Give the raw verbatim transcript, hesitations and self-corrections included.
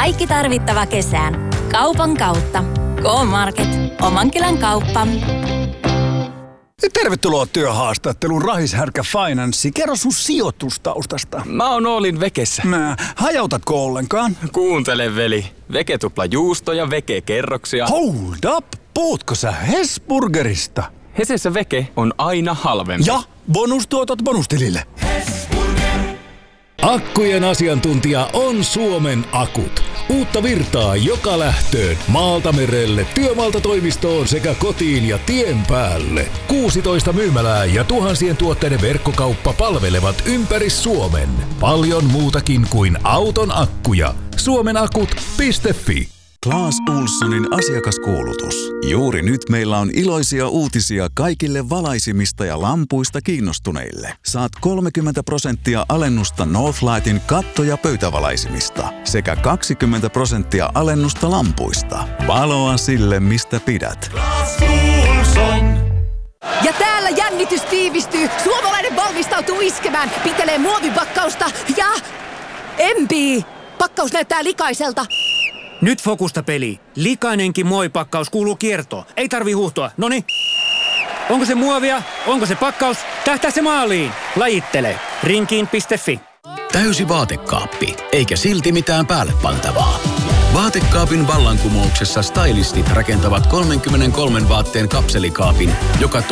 Kaikki tarvittava kesään. Kaupan kautta. K-Market. Oman kylän kauppa. Tervetuloa työhaastatteluun Rahishärkä Finanssi. Kerro sun sijoitustaustasta. Mä oon Oolin Vekessä. Mä, hajautatko ollenkaan? Kuuntele, veli. Veke tupla juusto ja Veke kerroksia. Hold up! Puhutko sä Hesburgerista? Hesessä Veke on aina halvempi. Ja bonustuotot bonustilille. Akkujen asiantuntija on Suomen Akut. Uutta virtaa joka lähtöön, maalta merelle, työmaalta toimistoon sekä kotiin ja tien päälle. kuusitoista myymälää ja tuhansien tuotteiden verkkokauppa palvelevat ympäri Suomen. Paljon muutakin kuin auton akkuja. suomenakut piste fi. Clas Ohlsonin asiakaskuulutus. Juuri nyt meillä on iloisia uutisia kaikille valaisimista ja lampuista kiinnostuneille. Saat kolmekymmentä prosenttia alennusta Northlightin katto- ja pöytävalaisimista sekä kaksikymmentä prosenttia alennusta lampuista. Valoa sille, mistä pidät. Clas Ohlson. Ja täällä jännitys tiivistyy. Suomalainen valmistautuu iskemään. Pitelee muovipakkausta ja... Empii! Pakkaus näyttää likaiselta. Nyt fokusta peli. Likainenkin muovipakkaus kuuluu kiertoon. Ei tarvi huuhtoa. Noni. Onko se muovia? Onko se pakkaus? Tähtää se maaliin. Lajittele. Rinkiin piste fi. Täysi vaatekaappi, eikä silti mitään päälle pantavaa. Vaatekaapin vallankumouksessa stylistit rakentavat kolmekymmentäkolme vaatteen kapselikaapin, joka